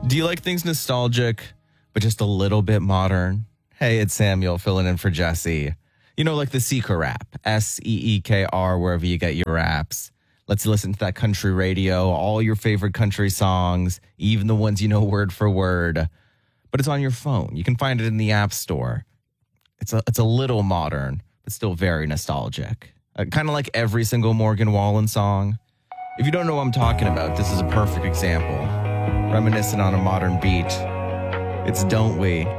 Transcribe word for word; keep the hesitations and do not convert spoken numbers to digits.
Do you like things nostalgic, but just a little bit modern? Hey, it's Samuel filling in for Jesse. You know, like the Seeker app, S E E K R, wherever you get your apps. Let's listen to that country radio, all your favorite country songs, even the ones you know word for word. But it's on your phone. You can find it in the App Store. It's a, it's a little modern, but still very nostalgic. Uh, kind of like every single Morgan Wallen song. If you don't know what I'm talking about, this is a perfect example. Reminiscent on a modern beat. It's Don't We